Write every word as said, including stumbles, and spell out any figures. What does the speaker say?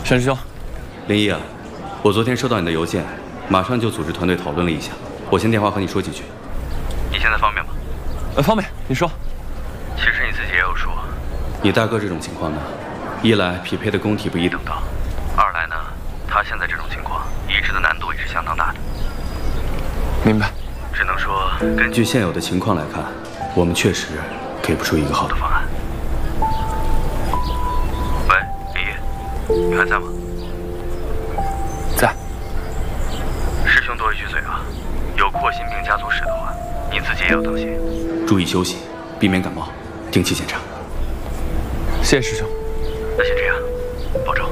沈师兄， 林一啊，我昨天收到你的邮件，马上就组织团队讨论了一下。我先电话和你说几句。 你现在方便吗？ 呃，方便，你说。 其实你自己也有数， 你大哥这种情况呢，一来匹配的工体不一等到，二来呢，他现在这种情况，移植的难度也是相当大的。 明白。 只能说， 根据现有的情况来看，我们确实给不出一个好的方案。 喂，林一，你还在吗？ 在。 师兄多一句嘴啊，有扩心病家族史的话，你自己也要当心， 注意休息，避免感冒，定期检查。 谢谢师兄。 那先这样，保重。